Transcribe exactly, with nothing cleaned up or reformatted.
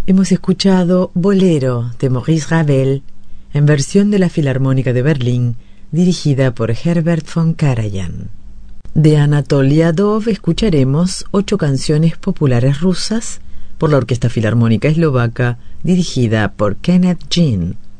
Hemos escuchado Bolero de Maurice Ravel en versión de la Filarmónica de Berlín, dirigida por Herbert von Karajan. De Anatoly Adov escucharemos ocho canciones populares rusas por la Orquesta Filarmónica Eslovaca, dirigida por Kenneth Ginn.